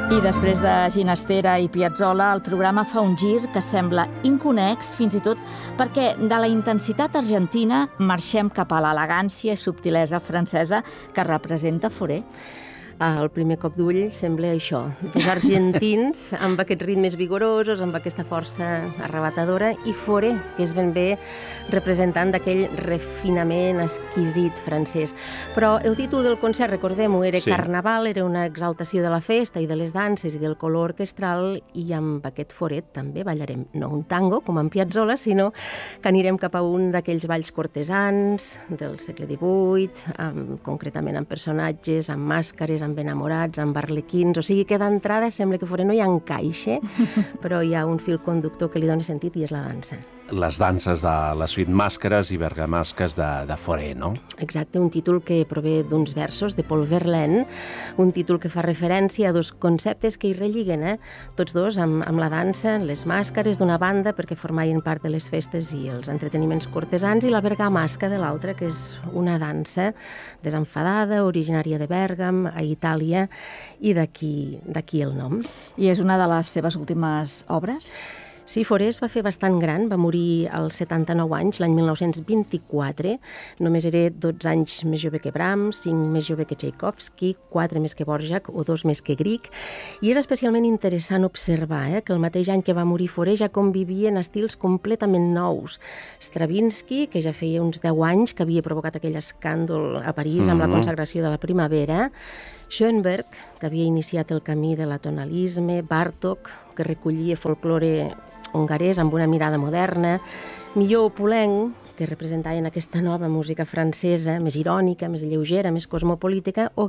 I després de Ginastera i Piazzolla, el programa fa un gir que sembla inconnex, fins i tot perquè de la intensitat argentina marxem cap a l'elegància i subtilesa francesa que representa Fauré. Al primer cop d'ull sembla això, dos argentins amb aquests ritmes vigorosos, amb aquesta força arrebatadora, i Fauré, que és ben bé representant d'aquell refinament exquisit francès. Però el títol del concert, recordem-ho, era Carnaval, era una exaltació de la festa i de les danses i del color orquestral, i amb aquest Fauré també ballarem, no un tango, com en Piazzolla, sinó que anirem cap a un d'aquells balls cortesans del segle XVIII, concretament amb personatges, amb màscares, amb enamorats, amb arlequins, o sigui que d'entrada sembla que Fauré no hi encaixa, però hi ha un fil conductor que li dona sentit i és la dansa. Les danses de la suite Màscares i Bergamasques de Fauré, no? Exacte, un títol que prové d'uns versos de Paul Verlaine, un títol que fa referència a dos conceptes que hi relliguen, tots dos amb la dansa, les màscares d'una banda, perquè formaven part de les festes i els entreteniments cortesans, i la bergamasca de l'altra, que és una dansa desenfadada, originària de Bèrgam, a Itàlia, i d'aquí el nom. I és una de les seves últimes obres? Sí, Fauré es va fer bastant gran, va morir als 79 anys, l'any 1924. Només era 12 anys més jove que Brahms, 5 més jove que Tchaikovsky, 4 més que Dvořák o 2 més que Grieg. I és especialment interessant observar que el mateix any que va morir Fauré ja convivien estils completament nous. Stravinsky, que ja feia uns 10 anys que havia provocat aquell escàndol a París amb la consagració de la primavera, Schoenberg, que havia iniciat el camí de l'atonalisme, Bartók, que recollia folklore hongarès amb una mirada moderna, Milló o Poulenc, que representaven aquesta nova música francesa, més irònica, més lleugera, més cosmopolita, o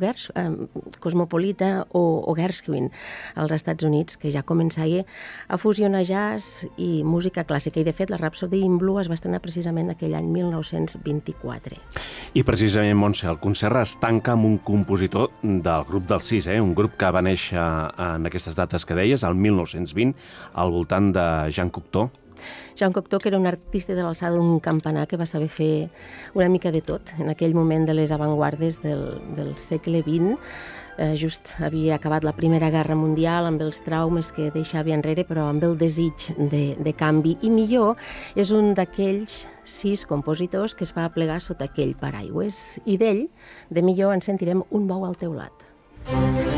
Gershwin, als Estats Units, que ja començava a fusionar jazz i música clàssica. I, de fet, la Rhapsody in Blue es va estrenar precisament aquell any 1924. I precisament, Montse, el concert es tanca amb un compositor del grup del Sis, un grup que va néixer en aquestes dates que deies, el 1920, al voltant de Jean Cocteau. Jean Cocteau, que era un artista de l'alçada d'un campanar que va saber fer una mica de tot en aquell moment de les avantguardes del segle XX. Just havia acabat la Primera Guerra Mundial amb els traumes que deixava enrere, però amb el desig de canvi. I Millor és un d'aquells 6 compositors que es va aplegar sota aquell paraigües. I d'ell, de Millor, en sentirem Un bou al teulat.